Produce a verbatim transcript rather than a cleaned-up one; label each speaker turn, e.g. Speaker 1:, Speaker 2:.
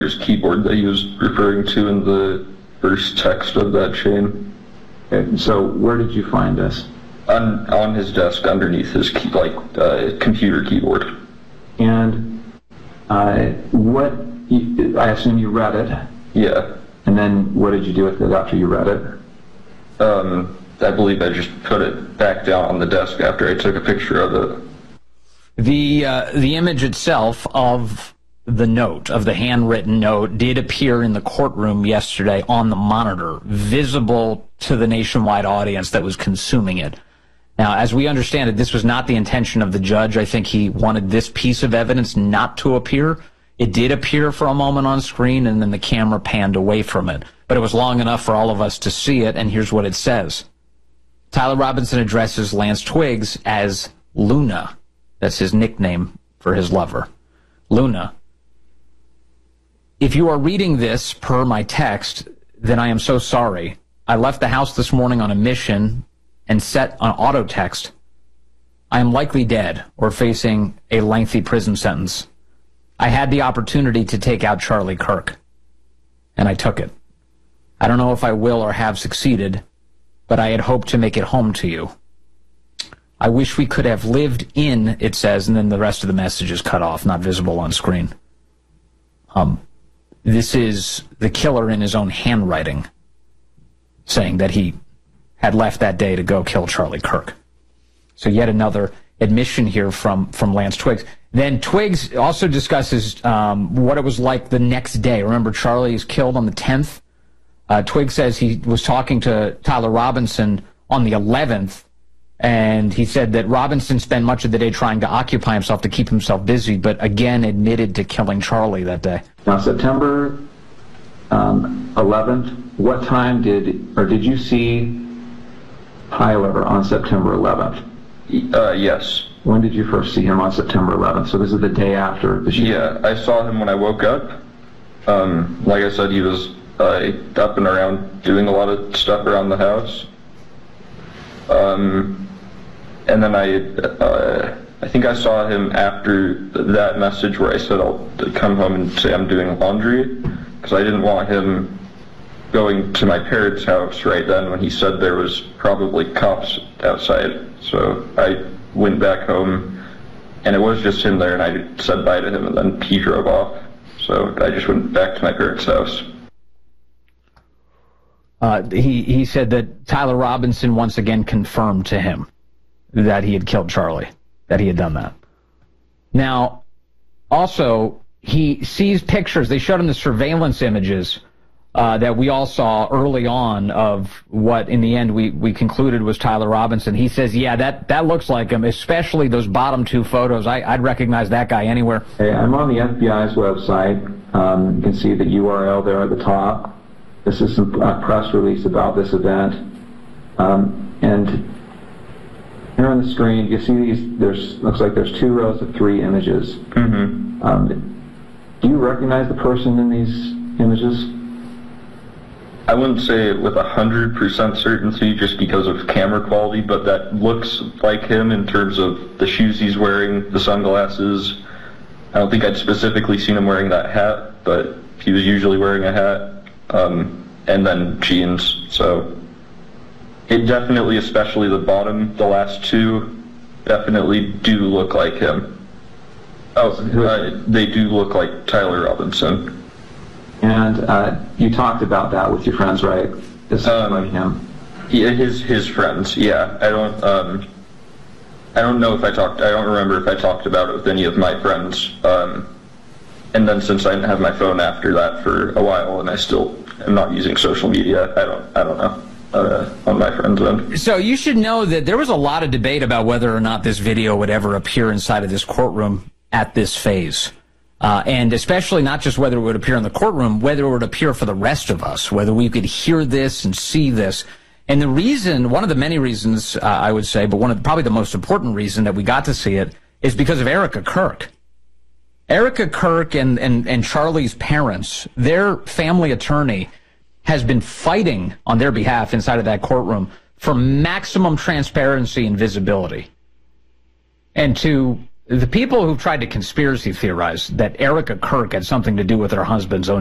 Speaker 1: keyboard that he was referring to in the first text of that chain.
Speaker 2: Okay, so where did you find this?
Speaker 1: On on his desk, underneath his key, like uh, computer keyboard.
Speaker 2: And uh, what? You, I assume you read it.
Speaker 1: Yeah.
Speaker 2: And then what did you do with it after you read it?
Speaker 1: Um, I believe I just put it back down on the desk after I took a picture of it.
Speaker 3: The uh, the image itself of the note, of the handwritten note, did appear in the courtroom yesterday on the monitor, visible to the nationwide audience that was consuming it. Now, as we understand it, this was not the intention of the judge. I think he wanted this piece of evidence not to appear. It did appear for a moment on screen, and then the camera panned away from it. But it was long enough for all of us to see it, and here's what it says. Tyler Robinson addresses Lance Twiggs as Luna. That's his nickname for his lover. Luna. If you are reading this per my text, then I am so sorry. I left the house this morning on a mission and set on auto text. I am likely dead or facing a lengthy prison sentence. I had the opportunity to take out Charlie Kirk, and I took it. I don't know if I will or have succeeded, but I had hoped to make it home to you. I wish we could have lived in, it says, and then the rest of the message is cut off, not visible on screen. Um, this is the killer in his own handwriting, saying that he had left that day to go kill Charlie Kirk. So yet another admission here from, from Lance Twiggs. Then Twiggs also discusses um, what it was like the next day. Remember, Charlie is killed on the tenth. Uh, Twiggs says he was talking to Tyler Robinson on the eleventh, and he said that Robinson spent much of the day trying to occupy himself to keep himself busy, but again admitted to killing Charlie that day.
Speaker 2: Now, September um, eleventh, what time did, or did you see Tyler on September eleventh?
Speaker 1: Uh, yes.
Speaker 2: When did you first see him on September eleventh? So this is the day after the shooting.
Speaker 1: Yeah, I saw him when I woke up. Um, like I said, he was uh, up and around doing a lot of stuff around the house. Um, and then I, uh, I think I saw him after that message where I said I'll come home and say I'm doing laundry, because I didn't want him going to my parents' house right then when he said there was probably cops outside. So I went back home, and it was just him there, and I said bye to him, and then he drove off. So I just went back to my parents' house.
Speaker 3: Uh, he, he said that Tyler Robinson once again confirmed to him that he had killed Charlie, that he had done that. Now, also, he sees pictures. They showed him the surveillance images uh, that we all saw early on of what, in the end, we, we concluded was Tyler Robinson. He says, yeah, that, that looks like him, especially those bottom two photos. I, I'd recognize that guy anywhere.
Speaker 2: Hey, I'm on the F B I's website. Um, you can see the U R L there at the top. This is some uh, press release about this event. Um, and here on the screen, you see these, there's, looks like there's two rows of three images.
Speaker 1: Mm-hmm.
Speaker 2: Um, do you recognize the person in these images?
Speaker 1: I wouldn't say it with one hundred percent certainty just because of camera quality, but that looks like him in terms of the shoes he's wearing, the sunglasses. I don't think I'd specifically seen him wearing that hat, but he was usually wearing a hat. Um, and then jeans, so it definitely, especially the bottom, the last two, definitely do look like him. Oh, uh, they do look like Tyler Robinson.
Speaker 2: And uh, you talked about that with your friends, right? This um, like him.
Speaker 1: Yeah, his his friends. Yeah, I don't. Um, I don't know if I talked. I don't remember if I talked about it with any of my friends. Um, And then since I didn't have my phone after that for a while, and I still am not using social media, I don't, I don't know, uh, on my friend's end.
Speaker 3: So you should know that there was a lot of debate about whether or not this video would ever appear inside of this courtroom at this phase. Uh, and especially not just whether it would appear in the courtroom, whether it would appear for the rest of us, whether we could hear this and see this. And the reason, one of the many reasons, uh, I would say, but one of the, probably the most important reason that we got to see it is because of Erica Kirk. Erica Kirk and, and, and Charlie's parents, their family attorney has been fighting on their behalf inside of that courtroom for maximum transparency and visibility. And to the people who've tried to conspiracy theorize that Erica Kirk had something to do with her husband's own